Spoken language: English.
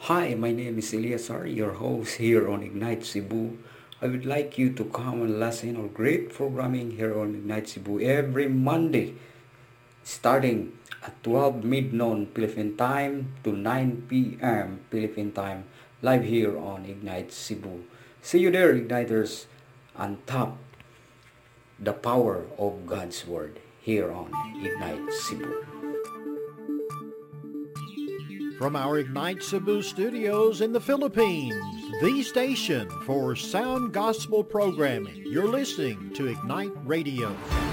Hi, my name is Eliasar, your host here on Ignite Cebu. I would like you to come and listen to great programming here on Ignite Cebu every Monday, starting at 12 midnoon Philippine time to 9 p.m. Philippine time, live here on Ignite Cebu. See you there, Igniters, and tap the power of God's Word here on Ignite Cebu. From our Ignite Cebu studios in the Philippines, the station for sound gospel programming, you're listening to Ignite Radio.